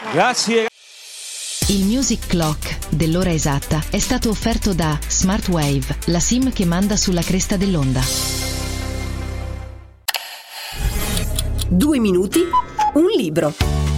Grazie. Il Music Clock dell'ora esatta è stato offerto da Smartwave, la SIM che manda sulla cresta dell'onda. 2 minuti, un libro.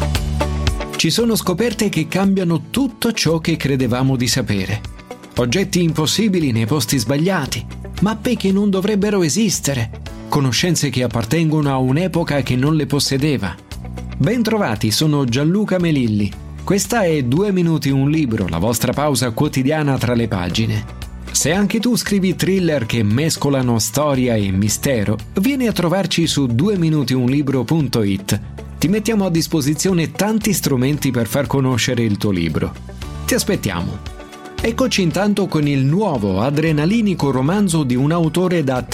Ci sono scoperte che cambiano tutto ciò che credevamo di sapere. Oggetti impossibili nei posti sbagliati, mappe che non dovrebbero esistere, conoscenze che appartengono a un'epoca che non le possedeva. Bentrovati, sono Gianluca Melilli. Questa è 2 minuti un libro, la vostra pausa quotidiana tra le pagine. Se anche tu scrivi thriller che mescolano storia e mistero, vieni a trovarci su 2minutiunlibro.it. Ti mettiamo a disposizione tanti strumenti per far conoscere il tuo libro. Ti aspettiamo. Eccoci intanto con il nuovo adrenalinico romanzo di un autore da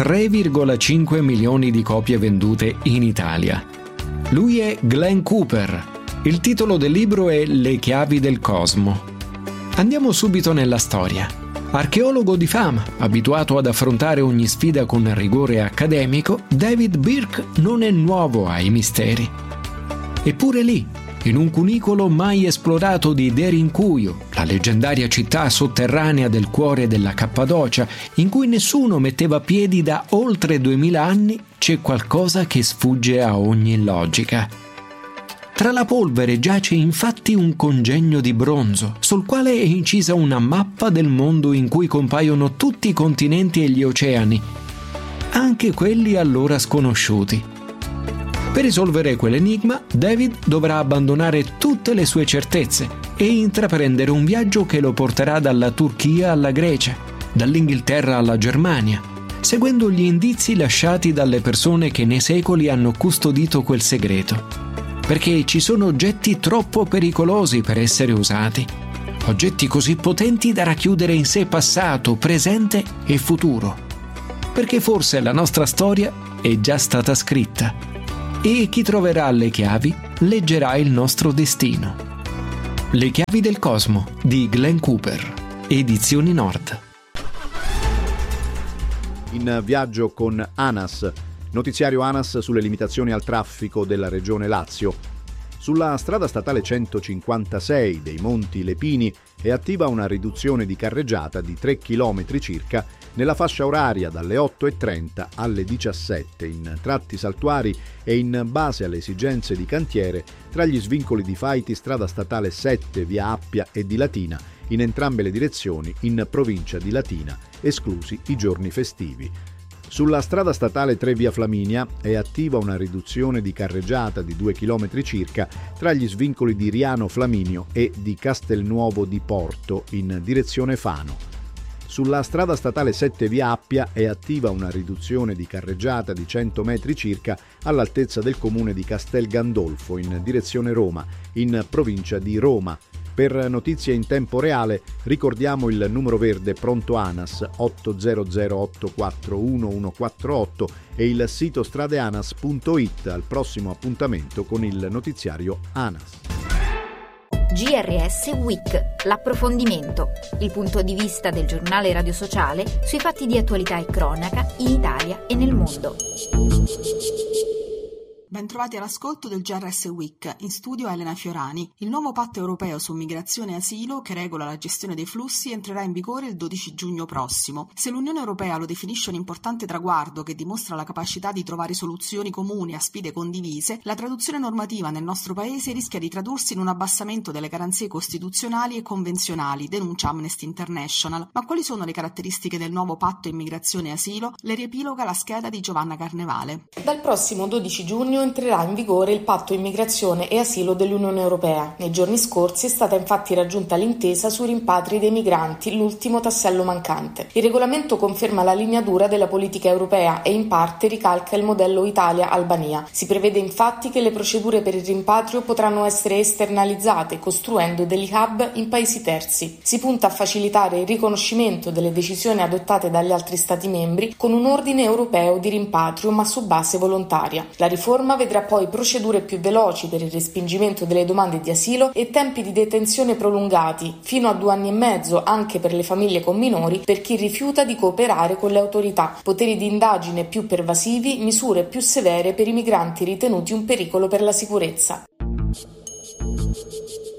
3,5 milioni di copie vendute in Italia. Lui è Glenn Cooper. Il titolo del libro è Le chiavi del cosmo. Andiamo subito nella storia. Archeologo di fama, abituato ad affrontare ogni sfida con rigore accademico, David Birk non è nuovo ai misteri. Eppure lì, in un cunicolo mai esplorato di Derinkuyu, la leggendaria città sotterranea del cuore della Cappadocia, in cui nessuno metteva piedi da oltre 2000 anni, c'è qualcosa che sfugge a ogni logica. Tra la polvere giace infatti un congegno di bronzo, sul quale è incisa una mappa del mondo in cui compaiono tutti i continenti e gli oceani, anche quelli allora sconosciuti. Per risolvere quell'enigma, David dovrà abbandonare tutte le sue certezze e intraprendere un viaggio che lo porterà dalla Turchia alla Grecia, dall'Inghilterra alla Germania, seguendo gli indizi lasciati dalle persone che nei secoli hanno custodito quel segreto. Perché ci sono oggetti troppo pericolosi per essere usati, oggetti così potenti da racchiudere in sé passato, presente e futuro. Perché forse la nostra storia è già stata scritta e chi troverà le chiavi leggerà il nostro destino. Le chiavi del cosmo di Glenn Cooper, Edizioni Nord. In viaggio con ANAS, notiziario ANAS sulle limitazioni al traffico della regione Lazio. Sulla strada statale 156 dei Monti Lepini è attiva una riduzione di carreggiata di 3 km circa nella fascia oraria dalle 8:30 alle 17 in tratti saltuari e in base alle esigenze di cantiere tra gli svincoli di Faiti, strada statale 7 via Appia e di Latina in entrambe le direzioni in provincia di Latina, esclusi i giorni festivi. Sulla strada statale 3 via Flaminia è attiva una riduzione di carreggiata di 2 km circa tra gli svincoli di Riano Flaminio e di Castelnuovo di Porto in direzione Fano. Sulla strada statale 7 via Appia è attiva una riduzione di carreggiata di 100 metri circa all'altezza del comune di Castel Gandolfo in direzione Roma, in provincia di Roma. Per notizie in tempo reale ricordiamo il numero verde pronto ANAS 800 841 148 e il sito stradeanas.it. Al prossimo appuntamento con il notiziario ANAS. GRS Week, l'approfondimento, il punto di vista del giornale radio sociale sui fatti di attualità e cronaca in Italia e nel mondo. Bentrovati all'ascolto del GRS Week, in studio Elena Fiorani. Il nuovo patto europeo su migrazione e asilo, che regola la gestione dei flussi, entrerà in vigore il 12 giugno prossimo. Se l'Unione Europea lo definisce un importante traguardo che dimostra la capacità di trovare soluzioni comuni a sfide condivise, la traduzione normativa nel nostro paese rischia di tradursi in un abbassamento delle garanzie costituzionali e convenzionali, denuncia Amnesty International. Ma quali sono le caratteristiche del nuovo patto immigrazione e asilo? Le riepiloga la scheda di Giovanna Carnevale. Dal prossimo 12 giugno entrerà in vigore il patto immigrazione e asilo dell'Unione Europea. Nei giorni scorsi è stata infatti raggiunta l'intesa sui rimpatri dei migranti, l'ultimo tassello mancante. Il regolamento conferma la linea dura della politica europea e in parte ricalca il modello Italia-Albania. Si prevede infatti che le procedure per il rimpatrio potranno essere esternalizzate, costruendo degli hub in paesi terzi. Si punta a facilitare il riconoscimento delle decisioni adottate dagli altri Stati membri con un ordine europeo di rimpatrio ma su base volontaria. La riforma vedrà poi procedure più veloci per il respingimento delle domande di asilo e tempi di detenzione prolungati, fino a 2 anni e mezzo anche per le famiglie con minori, per chi rifiuta di cooperare con le autorità, poteri di indagine più pervasivi, misure più severe per i migranti ritenuti un pericolo per la sicurezza.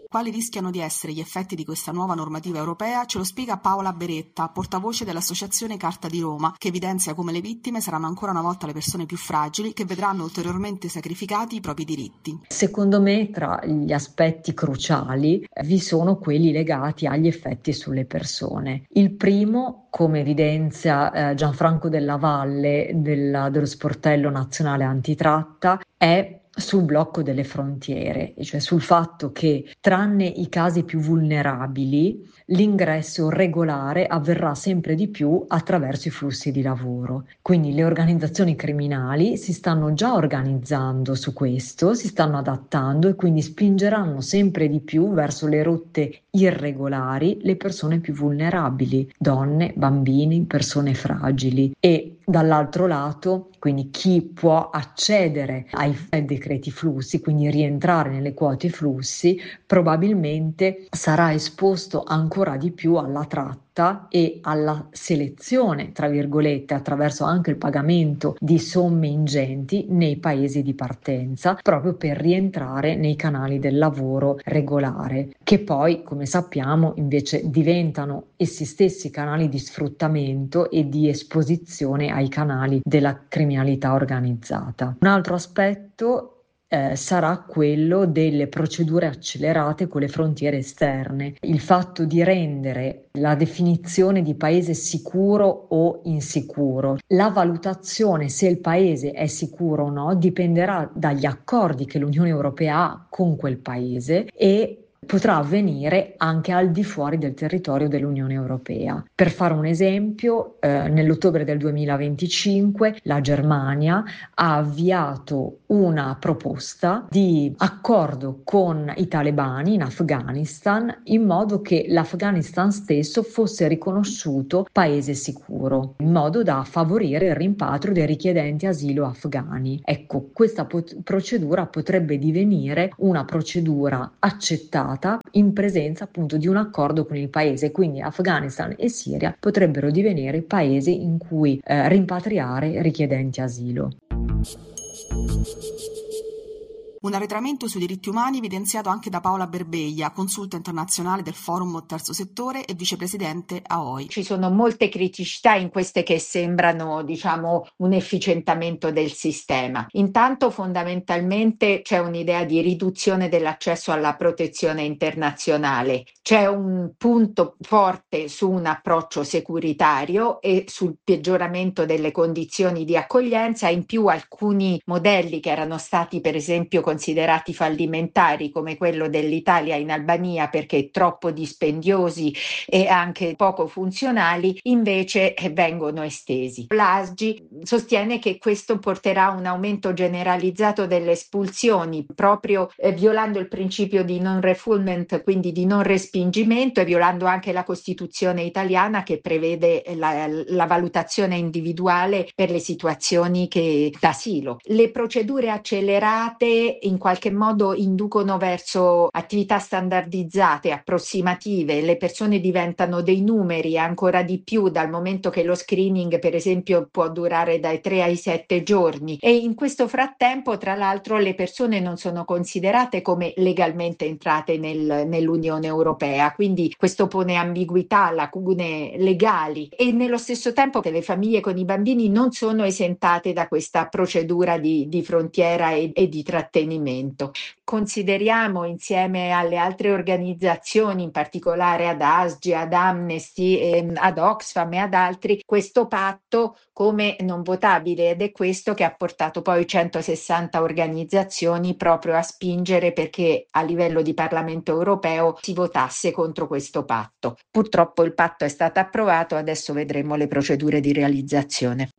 Quali rischiano di essere gli effetti di questa nuova normativa europea ce lo spiega Paola Beretta, portavoce dell'Associazione Carta di Roma, che evidenzia come le vittime saranno ancora una volta le persone più fragili che vedranno ulteriormente sacrificati i propri diritti. Secondo me tra gli aspetti cruciali vi sono quelli legati agli effetti sulle persone. Il primo, come evidenzia Gianfranco Della Valle dello Sportello Nazionale Antitratta, è sul blocco delle frontiere, cioè sul fatto che tranne i casi più vulnerabili l'ingresso regolare avverrà sempre di più attraverso i flussi di lavoro. Quindi le organizzazioni criminali si stanno già organizzando su questo, si stanno adattando e quindi spingeranno sempre di più verso le rotte irregolari le persone più vulnerabili, donne, bambini, persone fragili, e dall'altro lato quindi chi può accedere ai decreti flussi, quindi rientrare nelle quote flussi, probabilmente sarà esposto ancora di più alla tratta e alla selezione, tra virgolette, attraverso anche il pagamento di somme ingenti nei paesi di partenza, proprio per rientrare nei canali del lavoro regolare, che poi, come sappiamo, invece diventano essi stessi canali di sfruttamento e di esposizione ai canali della criminalità organizzata. Un altro aspetto sarà quello delle procedure accelerate con le frontiere esterne. Il fatto di rendere la definizione di paese sicuro o insicuro, la valutazione se il paese è sicuro o no dipenderà dagli accordi che l'Unione Europea ha con quel paese e potrà avvenire anche al di fuori del territorio dell'Unione Europea. Per fare un esempio, nell'ottobre del 2025 la Germania ha avviato una proposta di accordo con i talebani in Afghanistan in modo che l'Afghanistan stesso fosse riconosciuto paese sicuro, in modo da favorire il rimpatrio dei richiedenti asilo afghani. Ecco, questa procedura potrebbe divenire una procedura accettata in presenza appunto di un accordo con il paese, quindi Afghanistan e Siria potrebbero divenire paesi in cui rimpatriare richiedenti asilo. Un arretramento sui diritti umani evidenziato anche da Paola Berbeglia, consulta internazionale del Forum Terzo Settore e vicepresidente a OI. Ci sono molte criticità in queste che sembrano, un efficientamento del sistema. Intanto, fondamentalmente, c'è un'idea di riduzione dell'accesso alla protezione internazionale. C'è un punto forte su un approccio securitario e sul peggioramento delle condizioni di accoglienza. In più, alcuni modelli che erano stati, per esempio, considerati fallimentari, come quello dell'Italia in Albania perché troppo dispendiosi e anche poco funzionali, invece vengono estesi. L'ASGI sostiene che questo porterà a un aumento generalizzato delle espulsioni, proprio violando il principio di non refoulement, quindi di non respingimento, e violando anche la Costituzione italiana che prevede la valutazione individuale per le situazioni d'asilo. Le procedure accelerate in qualche modo inducono verso attività standardizzate, approssimative. Le persone diventano dei numeri ancora di più, dal momento che lo screening, per esempio, può durare dai 3 ai 7 giorni, e in questo frattempo, tra l'altro, le persone non sono considerate come legalmente entrate nell'Unione Europea, quindi questo pone ambiguità, lacune legali, e nello stesso tempo che le famiglie con i bambini non sono esentate da questa procedura di frontiera e di trattenimento. Consideriamo, insieme alle altre organizzazioni, in particolare ad ASGI, ad Amnesty, ad Oxfam e ad altri, questo patto come non votabile, ed è questo che ha portato poi 160 organizzazioni proprio a spingere perché a livello di Parlamento europeo si votasse contro questo patto. Purtroppo il patto è stato approvato, adesso vedremo le procedure di realizzazione.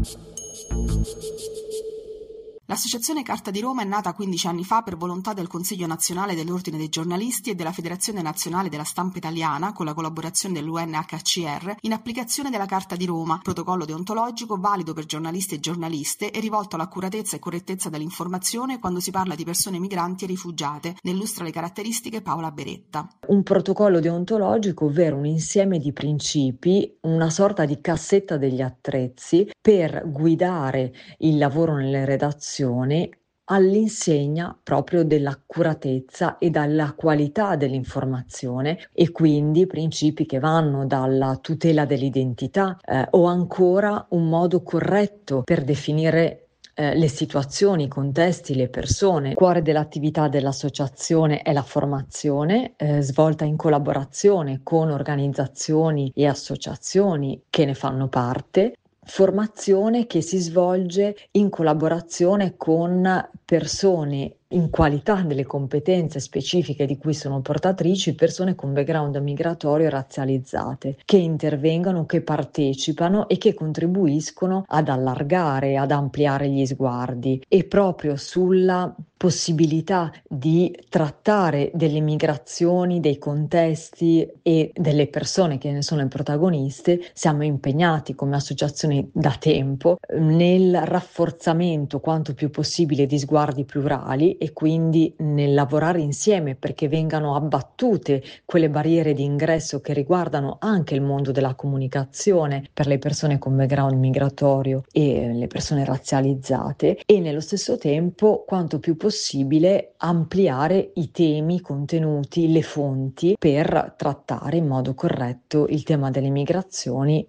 L'Associazione Carta di Roma è nata 15 anni fa per volontà del Consiglio Nazionale dell'Ordine dei Giornalisti e della Federazione Nazionale della Stampa Italiana, con la collaborazione dell'UNHCR, in applicazione della Carta di Roma, protocollo deontologico valido per giornalisti e giornaliste e rivolto all'accuratezza e correttezza dell'informazione quando si parla di persone migranti e rifugiate. Ne illustra le caratteristiche Paola Beretta. Un protocollo deontologico, ovvero un insieme di principi, una sorta di cassetta degli attrezzi per guidare il lavoro nelle redazioni all'insegna proprio dell'accuratezza e dalla qualità dell'informazione, e quindi principi che vanno dalla tutela dell'identità o ancora un modo corretto per definire le situazioni, i contesti, le persone. Il cuore dell'attività dell'associazione è la formazione, svolta in collaborazione con organizzazioni e associazioni che ne fanno parte. Formazione che si svolge in collaborazione con persone in qualità delle competenze specifiche di cui sono portatrici, persone con background migratorio e razzializzate, che intervengono, che partecipano e che contribuiscono ad allargare, ad ampliare gli sguardi, e proprio sulla possibilità di trattare delle migrazioni, dei contesti e delle persone che ne sono le protagoniste siamo impegnati come associazione da tempo nel rafforzamento quanto più possibile di sguardi plurali, e quindi nel lavorare insieme perché vengano abbattute quelle barriere di ingresso che riguardano anche il mondo della comunicazione per le persone con background migratorio e le persone razzializzate, e nello stesso tempo quanto più possibile ampliare i temi, i contenuti, le fonti per trattare in modo corretto il tema delle migrazioni.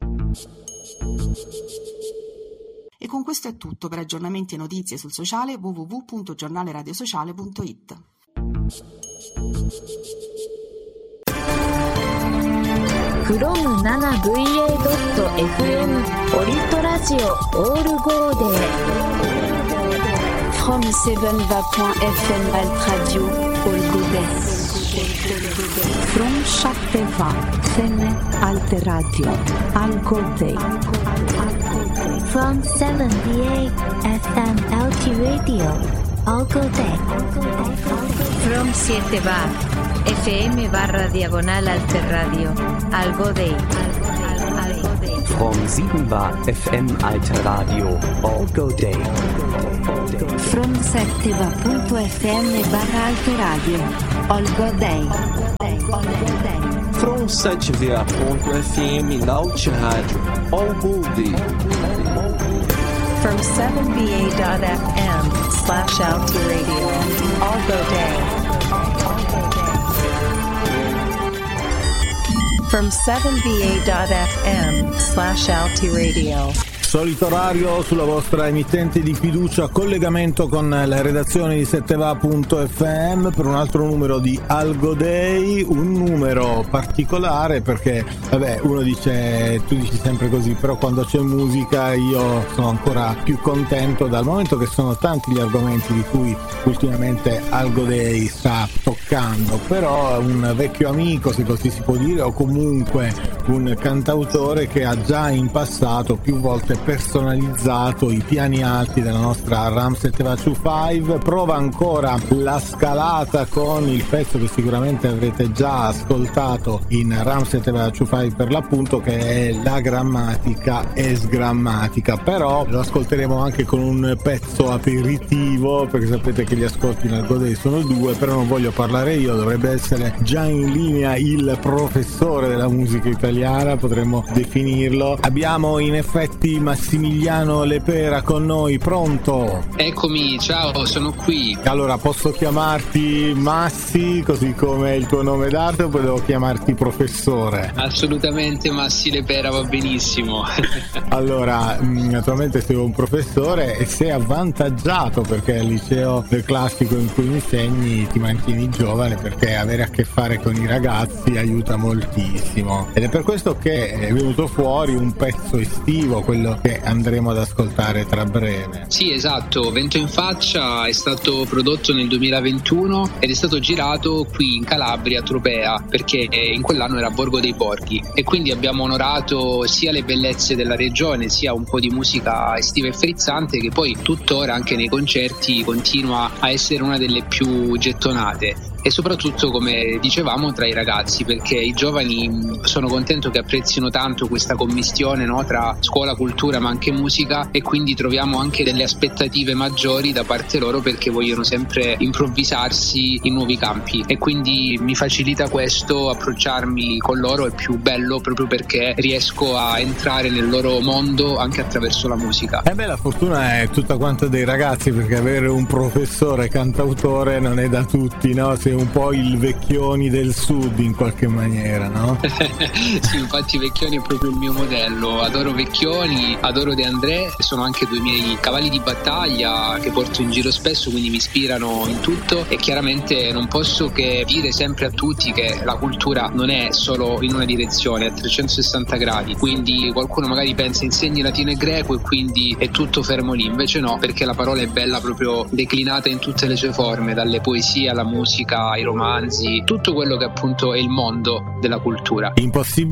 E con questo è tutto. Per aggiornamenti e notizie sul sociale www.giornaleradiosociale.it. from 7va.fm オリトラジオオールゴーデー from 7va.fm Alt Radio All Godet from 7va.fm Alt Radio All Godet from 7va.fm Alt Radio All Godet from 7va.fm/diagonal Alter Radio All Godet from 7va.fm Alter Radio All Godet from 7va.fm/Alter Radio All Godet from 7va.fm Alter Radio All Godet from 7va.fm/Alter Radio All Godet from 7va.fm/Alti Radio. Solito orario sulla vostra emittente di fiducia, collegamento con la redazione di 7va.fm per un altro numero di Algo Day, un numero particolare perché, vabbè, uno dice, tu dici sempre così, però quando c'è musica io sono ancora più contento, dal momento che sono tanti gli argomenti di cui ultimamente Algo Day sta toccando, però un vecchio amico, se così si può dire, o comunque un cantautore che ha già in passato più volte personalizzato i piani alti della nostra Ram 7va25, prova ancora la scalata con il pezzo che sicuramente avrete già ascoltato in Ram 7va25 per l'appunto, che è La grammatica è sgrammatica, però lo ascolteremo anche con un pezzo aperitivo perché sapete che gli ascolti in Algo Day sono due, però non voglio parlare io, dovrebbe essere già in linea il professore della musica italiana, potremmo definirlo. Abbiamo in effetti Massimiliano Lepera con noi, pronto? Eccomi, ciao, sono qui. Allora, posso chiamarti Massi, così come il tuo nome d'arte, o devo chiamarti professore? Assolutamente Massi Lepera va benissimo. Allora, naturalmente sei un professore e sei avvantaggiato perché al liceo del classico in cui insegni ti mantieni giovane, perché avere a che fare con i ragazzi aiuta moltissimo. Ed è per questo che è venuto fuori un pezzo estivo, quello che andremo ad ascoltare tra breve. Sì, esatto, Vento in faccia è stato prodotto nel 2021 ed è stato girato qui in Calabria, a Tropea, perché in quell'anno era Borgo dei Porchi, e quindi abbiamo onorato sia le bellezze della regione, sia un po' di musica estiva e frizzante che poi tuttora anche nei concerti continua a essere una delle più gettonate. e soprattutto, come dicevamo, tra i ragazzi, perché i giovani sono contento che apprezzino tanto questa commistione, no, tra scuola, cultura ma anche musica, e quindi troviamo anche delle aspettative maggiori da parte loro perché vogliono sempre improvvisarsi in nuovi campi, e quindi mi facilita questo, approcciarmi con loro è più bello proprio perché riesco a entrare nel loro mondo anche attraverso la musica. La fortuna è tutta quanta dei ragazzi, perché avere un professore cantautore non è da tutti, no? Sei un po' il Vecchioni del Sud in qualche maniera, no? Sì, infatti Vecchioni è proprio il mio modello, adoro Vecchioni, adoro De André, sono anche due miei cavalli di battaglia che porto in giro spesso, quindi mi ispirano in tutto, e chiaramente non posso che dire sempre a tutti che la cultura non è solo in una direzione, a 360 gradi, quindi qualcuno magari pensa insegni latino e greco e quindi è tutto fermo lì, invece no, perché la parola è bella proprio declinata in tutte le sue forme, dalle poesie alla musica, ai romanzi, tutto quello che appunto è il mondo della cultura. Impossibile